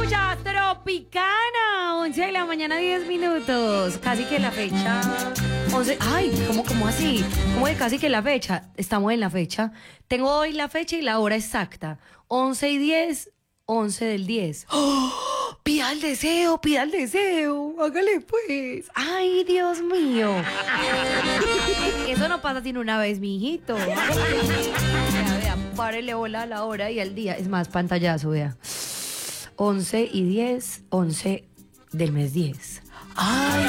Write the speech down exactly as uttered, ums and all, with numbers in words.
escuchas Tropicana, once de la mañana, diez minutos. Casi que la fecha. once. Ay, ¿cómo, cómo así? ¿Cómo de casi que la fecha? Estamos en la fecha. Tengo hoy la fecha y la hora exacta. once y diez, once del diez. ¡Oh! Pida el deseo, pida el deseo. Hágale pues. Ay, Dios mío. Eso no pasa sino una vez, mijito. Vea, vea, párele bola a la hora y al día. Es más, pantallazo, vea. once y diez, once del mes diez. Ay.